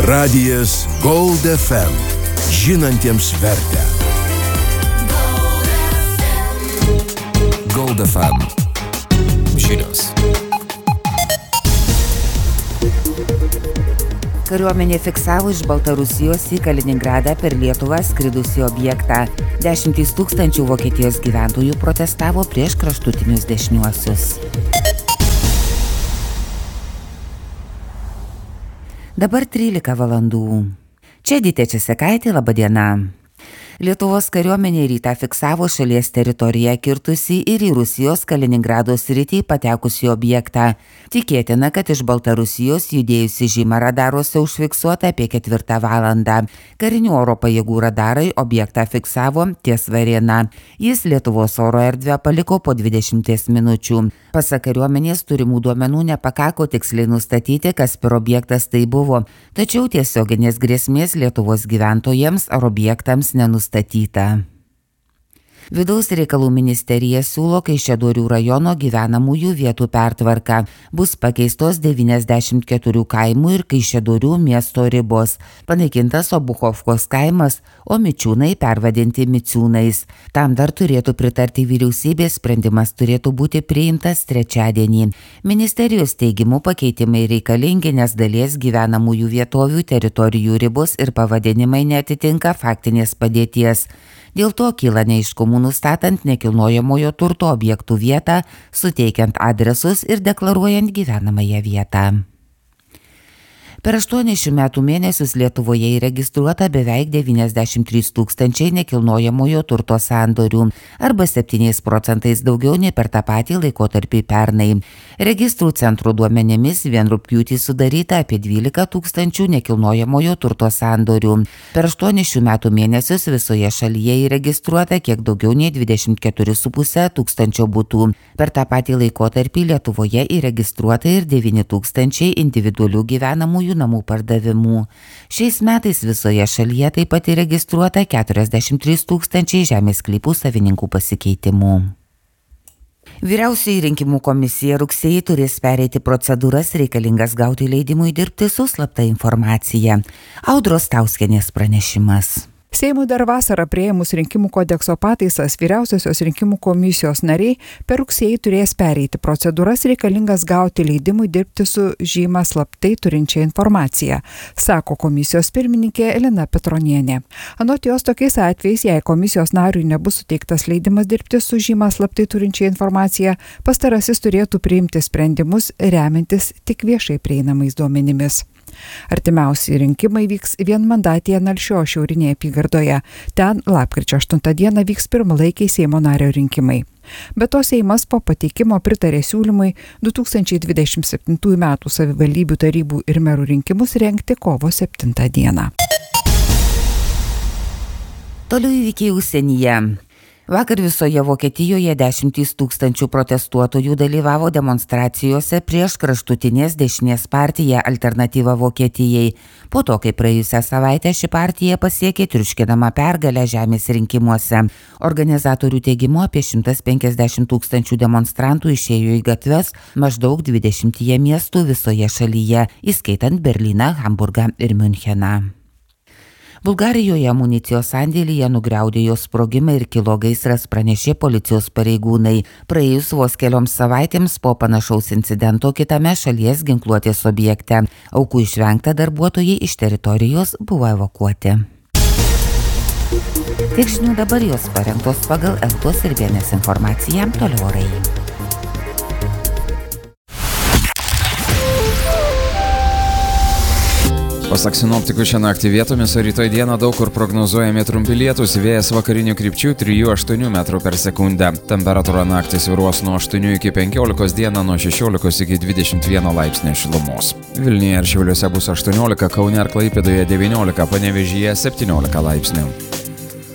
Radijas Gold FM. Žinantiems vertę. Gold FM. Žinios. Kariuomenė fiksavo iš Baltarusijos į Kaliningradą per Lietuvą skridusį objektą. 10 000 Vokietijos gyventojų protestavo prieš kraštutinius dešiniuosius. Dabar 13 valandų. Čia Dytė Česekaitė, laba diena. Lietuvos kariuomenė rytą fiksavo šalies teritoriją kirtusį ir į Rusijos Kaliningrado sritį patekusį objektą. Tikėtina, kad iš Baltarusijos judėjusi žyma radaruose užfiksuota apie 4 valandą. Karinių oro pajėgų radarai objektą fiksavo ties Varėna. Jis Lietuvos oro erdvę paliko po 20 minučių. Pasak kariuomenės turimų duomenų nepakako tiksliai nustatyti, kas per objektas tai buvo, tačiau tiesioginės grėsmės Lietuvos gyventojams ar objektams nenustatyta. Vidaus reikalų ministerija siūlo Kaišiadorių rajono gyvenamųjų vietų pertvarką. Bus pakeistos 94 kaimų ir Kaišiadorių miesto ribos. Panaikintas Obuchovkos kaimas, o Mičiūnai pervadinti Miciūnais. Tam dar turėtų pritarti vyriausybės, sprendimas turėtų būti priimtas trečiadienį. Ministerijos teigimu pakeitimai reikalingi, nes dalies gyvenamųjų vietovių teritorijų ribos ir pavadinimai neatitinka faktinės padėties. Dėl to kyla neaiškumų nustatant nekilnojamojo turto objektų vietą, suteikiant adresus ir deklaruojant gyvenamąją vietą. Per 8 metų mėnesius Lietuvoje įregistruota beveik 93 000 nekilnojamojo turto sandorių, arba 7% daugiau nei per tą patį laikotarpį pernai. Registrų centro duomenimis vien rugpjūtį sudaryta apie 12 000 nekilnojamojo turto sandorių. Per 8 metų mėnesius visoje šalyje įregistruota kiek daugiau nei 24,5 tūkstančio butų. Per tą patį laikotarpį Lietuvoje įregistruota ir 9 000 individualių gyvenamųjų namų pardavimų. Šiais metais visoje šalyje taip pat įregistruota 43 000 žemės sklypų savininkų pasikeitimų. Vyriausioji rinkimų komisija rugsėjį turės pereiti procedūras reikalingas gauti leidimui dirbti su slapta informacija. Audros Tauskienės pranešimas. Seimui dar vasarą priėmus rinkimų kodekso pataisas, vyriausiosios rinkimų komisijos nariai per rugsėjį turės pereiti procedūras reikalingas gauti leidimui dirbti su žymą slaptai turinčia informacija, sako komisijos pirmininkė Elina Petronienė. Anot jos, tokiais atvejais, jei komisijos nariui nebus suteiktas leidimas dirbti su žymą slaptai turinčia informacija, pastarasis turėtų priimti sprendimus remiantis tik viešai prieinamais duomenimis. Artimiausi rinkimai vyks vienmandatėje Nalšio šiaurinėje apygardoje. Ten lapkričio 8 dieną vyks pirmalaikiai Seimo nario rinkimai. Be to Seimas po pateikimo pritarė siūlymui 2027 metų savivaldybių tarybų ir merų rinkimus rengti kovo 7 dieną. Toliau įvykiai užsienyje. Vakar visoje Vokietijoje 10 000 protestuotojų dalyvavo demonstracijose prieš kraštutinės dešinės partiją Alternatyva Vokietijai. Po to, kai praėjusią savaitę ši partija pasiekė triuškinamą pergalę žemės rinkimuose. Organizatorių teigimu apie 150 000 demonstrantų išėjo į gatves maždaug 20 miestų visoje šalyje, įskaitant Berlyną, Hamburgą ir Müncheną. Bulgarijoje amunicijos sandėlyje nugriaudėjo sprogimai ir kilo gaisras, pranešė policijos pareigūnai. Praėjus vos kelioms savaitėms po panašaus incidento kitame šalies ginkluotės objekte. Aukų išvengta, darbuotojai iš teritorijos buvo evakuoti. Tiek žinių dabar, jos parengtos pagal Eltos ir Vienės informaciją. Toliau orai. Pasak sinoptikų, šią naktį vietomis, o rytoj dieną daug kur prognozuojami trumpi lietūs, vėjas vakarinių krypčių 3–8 metrų per sekundę. Temperatūra naktį svyruos nuo 8 iki 15, dieną nuo 16 iki 21 laipsnio šilumos. Vilniuje ir Šiauliuose bus 18, Kaune ir Klaipėdoje 19, Panevėžyje 17 laipsnių.